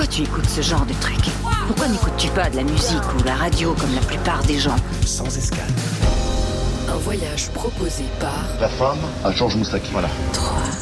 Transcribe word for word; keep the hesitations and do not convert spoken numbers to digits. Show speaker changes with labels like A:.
A: tu écoutes ce genre de truc? Pourquoi n'écoutes-tu pas de la musique ou la radio comme la plupart des gens?
B: Sans escale.
C: Un voyage proposé par...
D: La femme à Georges Moustaki. Voilà.
C: trois.